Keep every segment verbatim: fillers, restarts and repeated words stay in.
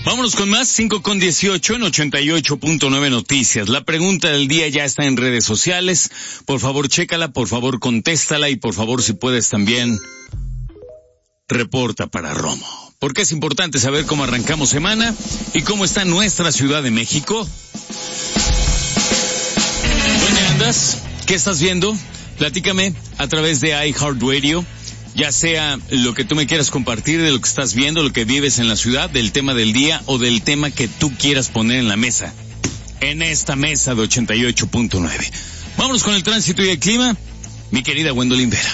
Vámonos con más, cinco con dieciocho en ochenta y ocho punto nueve Noticias. La pregunta del día ya está en redes sociales. Por favor, chécala, por favor, contéstala y por favor, si puedes también, reporta para Romo. Porque es importante saber cómo arrancamos semana y cómo está nuestra Ciudad de México. ¿Dónde andas? ¿Qué estás viendo? Platícame a través de iHeartRadio. Ya sea lo que tú me quieras compartir de lo que estás viendo, lo que vives en la ciudad, del tema del día o del tema que tú quieras poner en la mesa. En esta mesa de ochenta y ocho punto nueve. Vámonos con el tránsito y el clima, mi querida Gwendolyn Vera.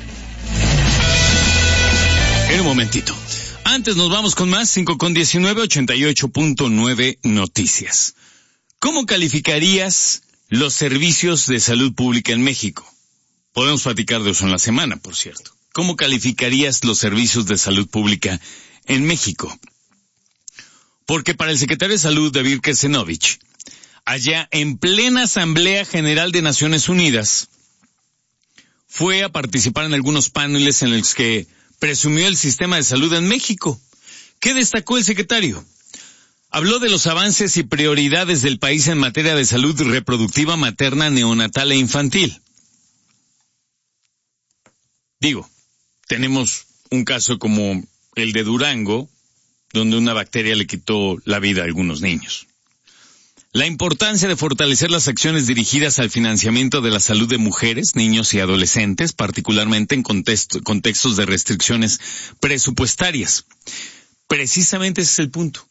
En un momentito. Antes nos vamos con más, cinco con diecinueve, ochenta y ocho punto nueve Noticias. ¿Cómo calificarías los servicios de salud pública en México? Podemos platicar de eso en la semana, por cierto. ¿Cómo calificarías los servicios de salud pública en México? Porque para el secretario de Salud, David Kesenovich, allá en plena Asamblea General de Naciones Unidas, fue a participar en algunos paneles en los que presumió el sistema de salud en México. ¿Qué destacó el secretario? Habló de los avances y prioridades del país en materia de salud reproductiva, materna, neonatal e infantil. Digo, tenemos un caso como el de Durango, donde una bacteria le quitó la vida a algunos niños. La importancia de fortalecer las acciones dirigidas al financiamiento de la salud de mujeres, niños y adolescentes, particularmente en contexto, contextos de restricciones presupuestarias. Precisamente ese es el punto.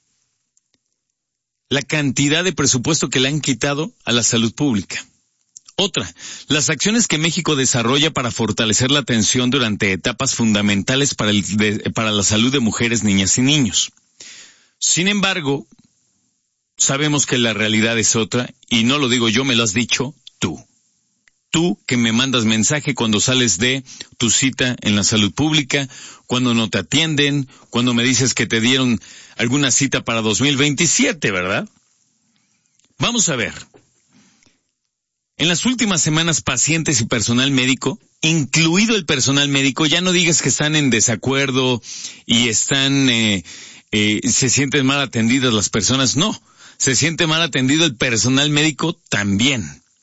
La cantidad de presupuesto que le han quitado a la salud pública. Otra, las acciones que México desarrolla para fortalecer la atención durante etapas fundamentales para, el, de, para la salud de mujeres, niñas y niños. Sin embargo, sabemos que la realidad es otra, y no lo digo yo, me lo has dicho tú. Tú que me mandas mensaje cuando sales de tu cita en la salud pública, cuando no te atienden, cuando me dices que te dieron alguna cita para dos mil veintisiete, ¿verdad? Vamos a ver. En las últimas semanas, pacientes y personal médico, incluido el personal médico, ya no digas que están en desacuerdo y están, eh, eh, se sienten mal atendidas las personas, no. Se siente mal atendido el personal médico también.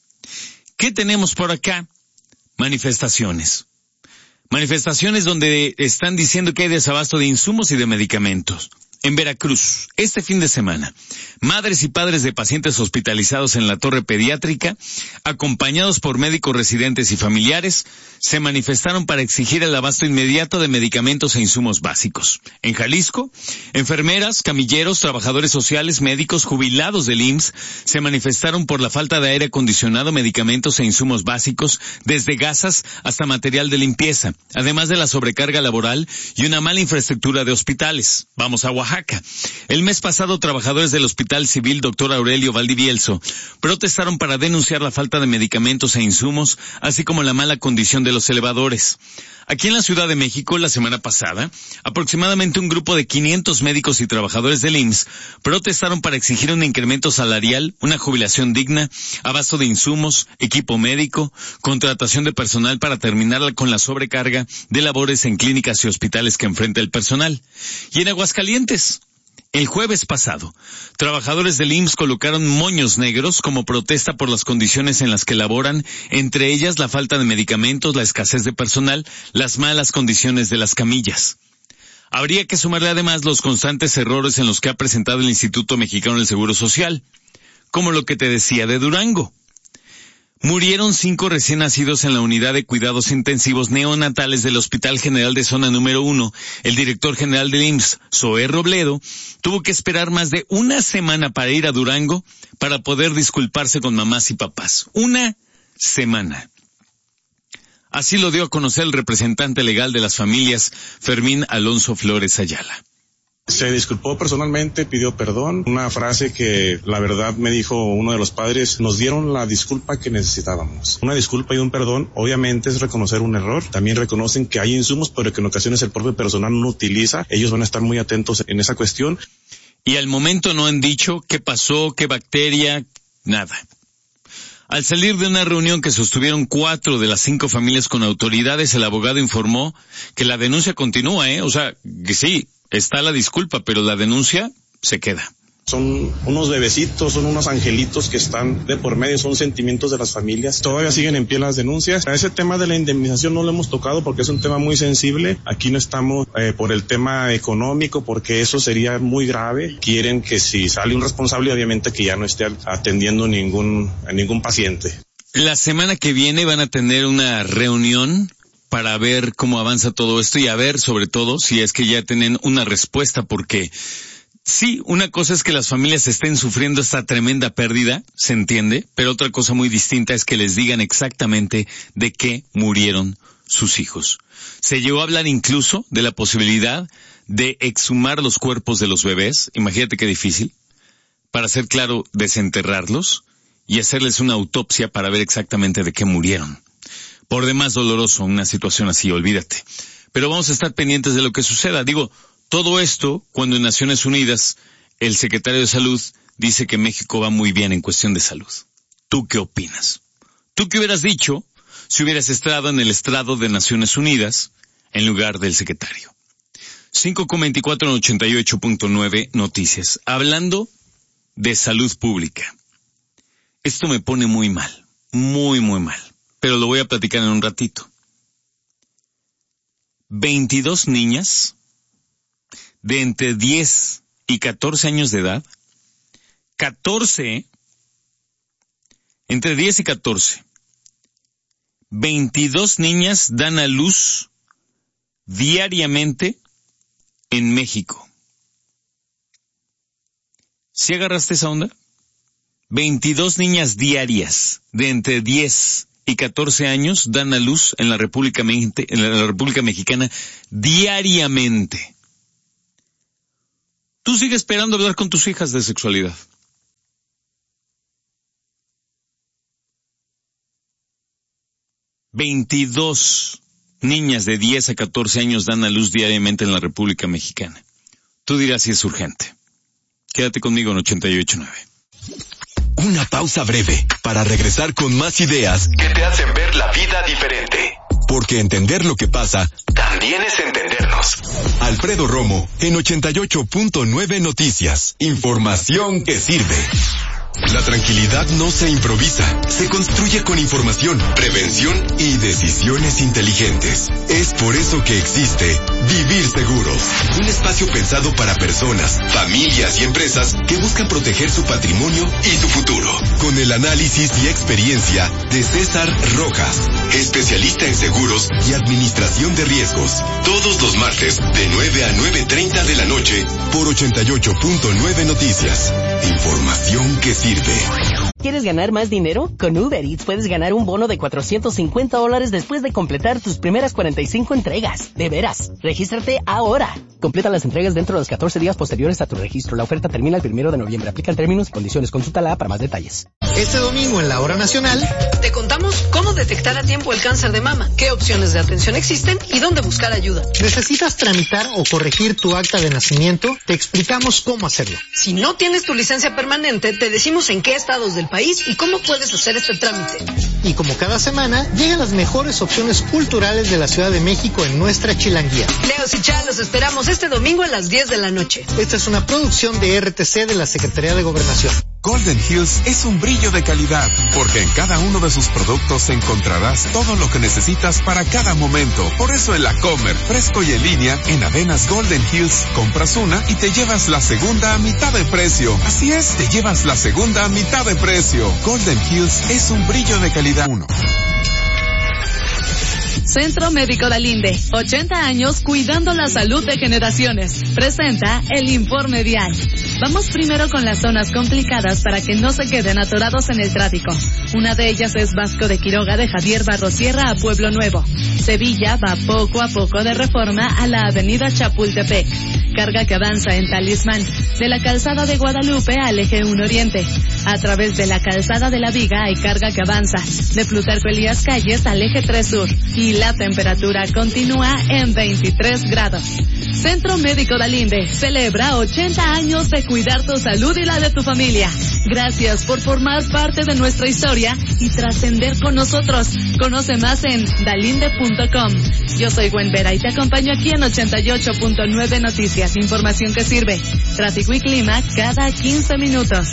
¿Qué tenemos por acá? Manifestaciones. Manifestaciones donde están diciendo que hay desabasto de insumos y de medicamentos. En Veracruz, este fin de semana, madres y padres de pacientes hospitalizados en la torre pediátrica, acompañados por médicos residentes y familiares, se manifestaron para exigir el abasto inmediato de medicamentos e insumos básicos. En Jalisco, enfermeras, camilleros, trabajadores sociales, médicos, jubilados del I M S S se manifestaron por la falta de aire acondicionado, medicamentos e insumos básicos, desde gasas hasta material de limpieza, además de la sobrecarga laboral y una mala infraestructura de hospitales. Vamos a Oaxaca. El mes pasado, trabajadores del Hospital Civil doctor Aurelio Valdivielso protestaron para denunciar la falta de medicamentos e insumos, así como la mala condición de los elevadores. Aquí en la Ciudad de México, la semana pasada, aproximadamente un grupo de quinientos médicos y trabajadores del I M S S protestaron para exigir un incremento salarial, una jubilación digna, abasto de insumos, equipo médico, contratación de personal para terminar con la sobrecarga de labores en clínicas y hospitales que enfrenta el personal. Y en Aguascalientes, el jueves pasado, trabajadores del I M S S colocaron moños negros como protesta por las condiciones en las que laboran, entre ellas la falta de medicamentos, la escasez de personal, las malas condiciones de las camillas. Habría que sumarle además los constantes errores en los que ha presentado el Instituto Mexicano del Seguro Social, como lo que te decía de Durango. Murieron cinco recién nacidos en la unidad de cuidados intensivos neonatales del Hospital General de Zona número uno. El director general del I M S S, Zoé Robledo, tuvo que esperar más de una semana para ir a Durango para poder disculparse con mamás y papás. Una semana. Así lo dio a conocer el representante legal de las familias, Fermín Alonso Flores Ayala. Se disculpó personalmente, pidió perdón. Una frase que la verdad me dijo uno de los padres, nos dieron la disculpa que necesitábamos. Una disculpa y un perdón obviamente es reconocer un error. También reconocen que hay insumos, pero que en ocasiones el propio personal no utiliza. Ellos van a estar muy atentos en esa cuestión. Y al momento no han dicho qué pasó, qué bacteria, nada. Al salir de una reunión que sostuvieron cuatro de las cinco familias con autoridades, el abogado informó que la denuncia continúa, ¿eh? O sea, que sí, está la disculpa, pero la denuncia se queda. Son unos bebecitos, son unos angelitos que están de por medio, son sentimientos de las familias. Todavía siguen en pie las denuncias. A ese tema de la indemnización no lo hemos tocado porque es un tema muy sensible. Aquí no estamos eh, por el tema económico, porque eso sería muy grave. Quieren que si sale un responsable, obviamente que ya no esté atendiendo ningún, a ningún paciente. La semana que viene van a tener una reunión para ver cómo avanza todo esto y a ver, sobre todo, si es que ya tienen una respuesta, porque sí, una cosa es que las familias estén sufriendo esta tremenda pérdida, se entiende, pero otra cosa muy distinta es que les digan exactamente de qué murieron sus hijos. Se llegó a hablar incluso de la posibilidad de exhumar los cuerpos de los bebés, imagínate qué difícil, para ser claro, desenterrarlos y hacerles una autopsia para ver exactamente de qué murieron. Por demás doloroso una situación así, olvídate. Pero vamos a estar pendientes de lo que suceda. Digo, todo esto cuando en Naciones Unidas el secretario de Salud dice que México va muy bien en cuestión de salud. ¿Tú qué opinas? ¿Tú qué hubieras dicho si hubieras estado en el estrado de Naciones Unidas en lugar del secretario? cinco con veinticuatro en ochenta y ocho punto nueve Noticias. Hablando de salud pública. Esto me pone muy mal, muy muy mal, pero lo voy a platicar en un ratito. veintidós niñas de entre diez y catorce años de edad, catorce, entre diez y catorce, veintidós niñas dan a luz diariamente en México. ¿Sí agarraste esa onda? veintidós niñas diarias de entre diez y catorce años dan a luz en la República, en la República Mexicana diariamente. Tú sigues esperando hablar con tus hijas de sexualidad. veintidós niñas de diez a catorce años dan a luz diariamente en la República Mexicana. Tú dirás si es urgente. Quédate conmigo en ochenta y ocho punto nueve. Una pausa breve para regresar con más ideas que te hacen ver la vida diferente. Porque entender lo que pasa también es entendernos. Alfredo Romo en ochenta y ocho punto nueve Noticias. Información que sirve. La tranquilidad no se improvisa, se construye con información, prevención y decisiones inteligentes. Es por eso que existe Vivir Seguros, un espacio pensado para personas, familias y empresas que buscan proteger su patrimonio y su futuro. Con el análisis y experiencia de César Rojas, especialista en seguros y administración de riesgos. Todos los martes de nueve a nueve treinta de la noche por ochenta y ocho punto nueve Noticias. Información que sirve. ¿Quieres ganar más dinero? Con Uber Eats puedes ganar un bono de cuatrocientos cincuenta dólares después de completar tus primeras cuarenta y cinco entregas. De veras, regístrate ahora. Completa las entregas dentro de los catorce días posteriores a tu registro. La oferta termina el primero de noviembre. Aplican términos y condiciones. Consúltala para más detalles. Este domingo en la Hora Nacional te contamos cómo detectar a tiempo el cáncer de mama, qué opciones de atención existen y dónde buscar ayuda. ¿Necesitas tramitar o corregir tu acta de nacimiento? Te explicamos cómo hacerlo. Si no tienes tu licencia permanente, te decimos en qué estados del país y cómo puedes hacer este trámite. Y como cada semana, llegan las mejores opciones culturales de la Ciudad de México en nuestra Chilanguía. Leos y Chá, los esperamos este domingo a las diez de la noche. Esta es una producción de R T C de la Secretaría de Gobernación. Golden Hills es un brillo de calidad, porque en cada uno de sus productos encontrarás todo lo que necesitas para cada momento. Por eso en la Comer, fresco y en línea, en Avenas Golden Hills, compras una y te llevas la segunda a mitad de precio. Así es, te llevas la segunda a mitad de precio. Golden Hills es un brillo de calidad uno. Centro Médico Dalinde, ochenta años cuidando la salud de generaciones. Presenta el informe vial. Vamos primero con las zonas complicadas para que no se queden atorados en el tráfico. Una de ellas es Vasco de Quiroga de Javier Barrosierra a Pueblo Nuevo. Sevilla va poco a poco de Reforma a la avenida Chapultepec. Carga que avanza en Talismán, de la calzada de Guadalupe al eje uno Oriente. A través de la calzada de la Viga hay carga que avanza, de Plutarco Elías Calles al eje tres Sur. Y la temperatura continúa en veintitrés grados. Centro Médico Dalinde celebra ochenta años de cuidar tu salud y la de tu familia. Gracias por formar parte de nuestra historia y trascender con nosotros. Conoce más en dalinde punto com. Yo soy Gwen Vera y te acompaño aquí en ochenta y ocho punto nueve Noticias. Información que sirve. Tráfico y clima cada quince minutos.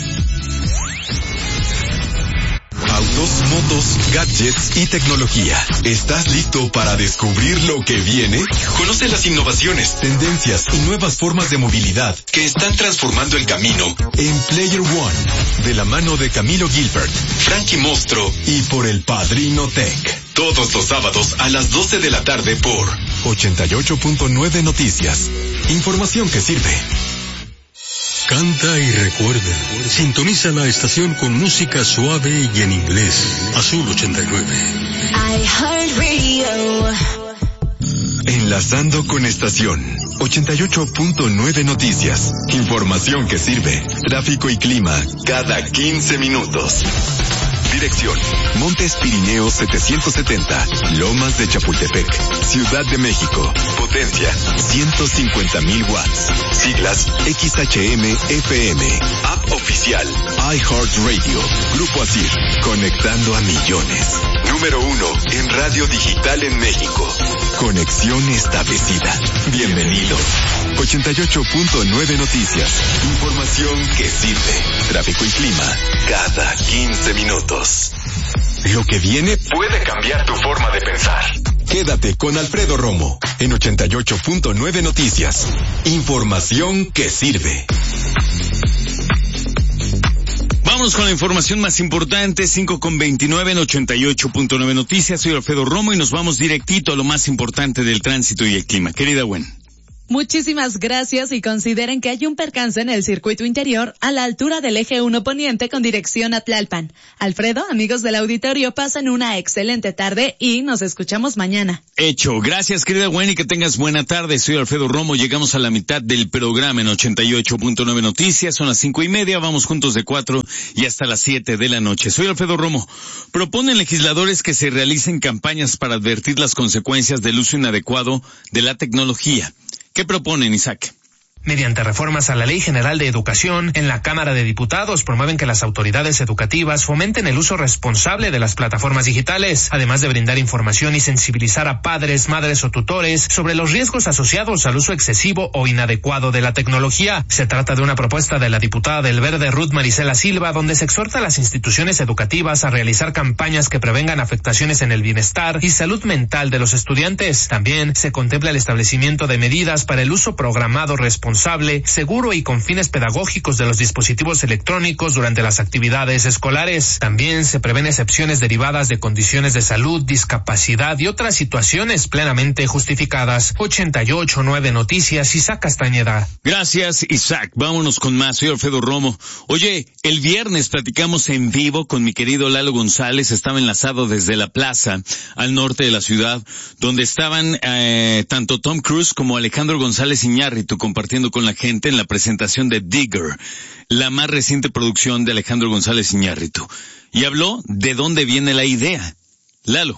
Autos, motos, gadgets y tecnología. ¿Estás listo para descubrir lo que viene? Conoce las innovaciones, tendencias y nuevas formas de movilidad que están transformando el camino en Player One, de la mano de Camilo Gilbert, Frankie Mostro y por el Padrino Tech. Todos los sábados a las doce de la tarde por ochenta y ocho punto nueve Noticias. Información que sirve. Canta y recuerda. Sintoniza la estación con música suave y en inglés. Azul ochenta y nueve. Enlazando con estación. ochenta y ocho punto nueve Noticias. Información que sirve. Tráfico y clima cada quince minutos. Dirección: Montes Pirineos setecientos setenta, Lomas de Chapultepec, Ciudad de México. Potencia: ciento cincuenta mil watts. Siglas: X H M F M. App oficial: iHeartRadio. Grupo Asir, conectando a millones. Número uno en radio digital en México. Conexión establecida. Bienvenido. ochenta y ocho punto nueve Noticias. Información que sirve. Tráfico y clima cada quince minutos. Lo que viene puede cambiar tu forma de pensar. Quédate con Alfredo Romo en ochenta y ocho punto nueve Noticias. Información que sirve. Vamos con la información más importante, cinco con veintinueve en ochenta y ocho punto nueve Noticias. Soy Alfredo Romo y nos vamos directito a lo más importante del tránsito y el clima. Querida Gwen. Muchísimas gracias y consideren que hay un percance en el circuito interior a la altura del eje uno poniente con dirección a Tlalpan. Alfredo, amigos del auditorio, pasen una excelente tarde y nos escuchamos mañana. Hecho. Gracias, querida Gwen, y que tengas buena tarde. Soy Alfredo Romo. Llegamos a la mitad del programa en ochenta y ocho punto nueve Noticias. Son las cinco y media. Vamos juntos de cuatro y hasta las siete de la noche. Soy Alfredo Romo. Proponen legisladores que se realicen campañas para advertir las consecuencias del uso inadecuado de la tecnología. ¿Qué proponen, Isaac? Mediante reformas a la Ley General de Educación, en la Cámara de Diputados promueven que las autoridades educativas fomenten el uso responsable de las plataformas digitales, además de brindar información y sensibilizar a padres, madres o tutores sobre los riesgos asociados al uso excesivo o inadecuado de la tecnología. Se trata de una propuesta de la diputada del Verde Ruth Marisela Silva, donde se exhorta a las instituciones educativas a realizar campañas que prevengan afectaciones en el bienestar y salud mental de los estudiantes. También se contempla el establecimiento de medidas para el uso programado responsable responsable, seguro y con fines pedagógicos de los dispositivos electrónicos durante las actividades escolares. También se prevén excepciones derivadas de condiciones de salud, discapacidad y otras situaciones plenamente justificadas. ochenta y ocho punto nueve Noticias, Isaac Castañeda. Gracias, Isaac. Vámonos con más. Soy Alfredo Romo. Oye, el viernes platicamos en vivo con mi querido Lalo González. Estaba enlazado desde la plaza al norte de la ciudad, donde estaban eh, tanto Tom Cruise como Alejandro González Iñárritu compartiendo con la gente en la presentación de Digger, la más reciente producción de Alejandro González Iñárritu. Y habló de dónde viene la idea. Lalo.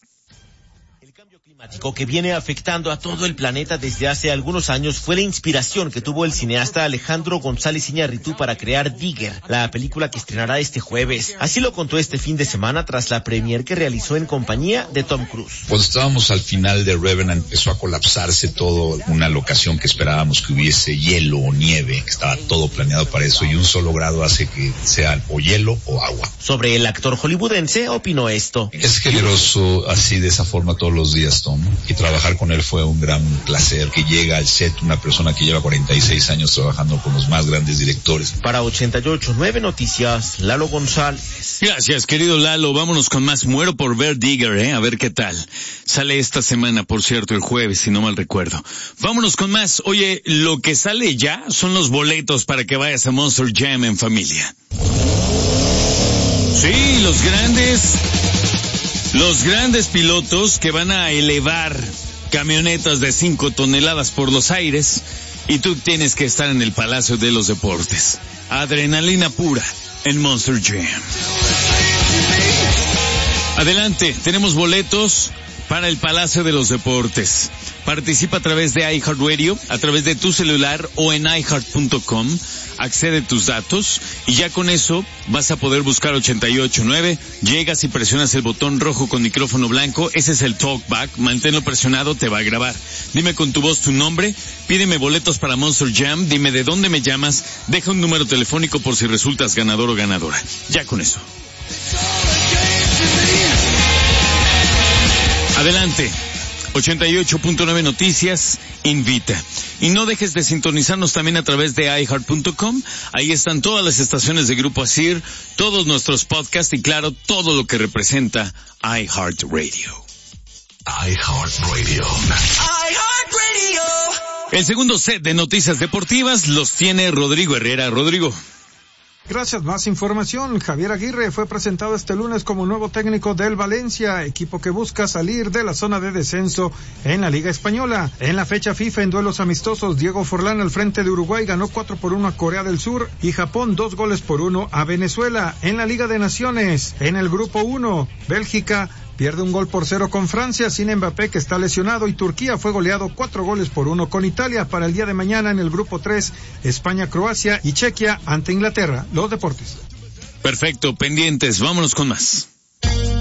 Que viene afectando a todo el planeta desde hace algunos años fue la inspiración que tuvo el cineasta Alejandro González Iñárritu para crear Digger, la película que estrenará este jueves. Así lo contó este fin de semana tras la premier que realizó en compañía de Tom Cruise. Cuando estábamos al final de Revenant empezó a colapsarse todo, una locación que esperábamos que hubiese hielo o nieve, que estaba todo planeado para eso, y un solo grado hace que sea o hielo o agua. Sobre el actor hollywoodense opinó esto. Es generoso así de esa forma todos los días, Tom. Y trabajar con él fue un gran placer. Que llega al set una persona que lleva cuarenta y seis años trabajando con los más grandes directores. Para ochenta y ocho punto nueve Noticias, Lalo González. Gracias, querido Lalo. Vámonos con más. Muero por ver Digger, ¿eh? A ver qué tal. Sale esta semana, por cierto, el jueves, si no mal recuerdo. Vámonos con más. Oye, lo que sale ya son los boletos para que vayas a Monster Jam en familia. Sí, los grandes... Los grandes pilotos que van a elevar camionetas de cinco toneladas por los aires y tú tienes que estar en el Palacio de los Deportes. Adrenalina pura en Monster Jam. Adelante, tenemos boletos para el Palacio de los Deportes. Participa a través de iHeartRadio, a través de tu celular o en i heart punto com. Accede tus datos y ya con eso vas a poder buscar ochenta y ocho nueve. Llegas y presionas el botón rojo con micrófono blanco. Ese es el talkback. Manténlo presionado, te va a grabar. Dime con tu voz tu nombre. Pídeme boletos para Monster Jam. Dime de dónde me llamas. Deja un número telefónico por si resultas ganador o ganadora. Ya con eso. Adelante. ochenta y ocho punto nueve Noticias invita. Y no dejes de sintonizarnos también a través de i heart punto com. Ahí están todas las estaciones de Grupo Asir, todos nuestros podcasts y claro, todo lo que representa iHeartRadio. iHeartRadio. iHeartRadio. El segundo set de noticias deportivas los tiene Rodrigo Herrera. Rodrigo. Gracias, más información. Javier Aguirre fue presentado este lunes como nuevo técnico del Valencia, equipo que busca salir de la zona de descenso en la Liga Española. En la fecha FIFA en duelos amistosos, Diego Forlán al frente de Uruguay ganó cuatro por uno a Corea del Sur y Japón dos goles por uno a Venezuela. En la Liga de Naciones, en el Grupo uno, Bélgica pierde un gol por cero con Francia sin Mbappé, que está lesionado, y Turquía fue goleado cuatro goles por uno con Italia. Para el día de mañana en el grupo tres, España, Croacia y Chequia ante Inglaterra. Los deportes. Perfecto, pendientes, vámonos con más.